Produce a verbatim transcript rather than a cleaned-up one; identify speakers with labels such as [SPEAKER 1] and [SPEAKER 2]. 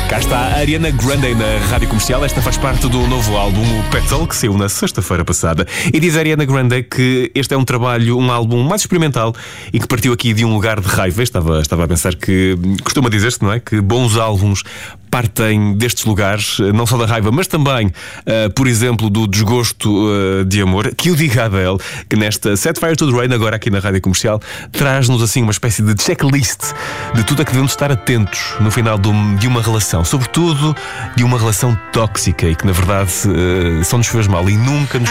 [SPEAKER 1] Cá está a Ariana Grande na Rádio Comercial. Esta faz parte do novo álbum, o Petal, que saiu na sexta-feira passada. E diz a Ariana Grande que este é um trabalho, um álbum mais experimental e que partiu aqui de um lugar de raiva. Estava, estava a pensar que costuma dizer-se, não é? Que bons álbuns partem destes lugares, não só da raiva, mas também, uh, por exemplo, do desgosto uh, de amor. Que o diga a Adele, que nesta Set Fire to the Rain, agora aqui na Rádio Comercial, traz-nos assim uma espécie de checklist de tudo a que devemos estar atentos no final de uma relação, sobretudo de uma relação tóxica e que na verdade uh, só nos fez mal e nunca nos